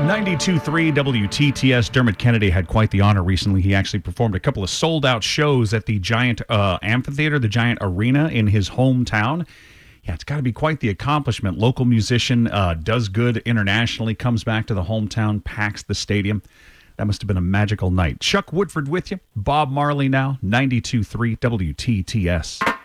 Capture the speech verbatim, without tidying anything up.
ninety-two point three W T T S. Dermot Kennedy had quite the honor recently. He actually performed a couple of sold-out shows at the Giant uh, Amphitheater, the Giant Arena in his hometown. Yeah, it's got to be quite the accomplishment. Local musician, uh, does good internationally, comes back to the hometown, packs the stadium. That must have been a magical night. Chuck Woodford with you. Bob Marley now, ninety-two point three W T T S.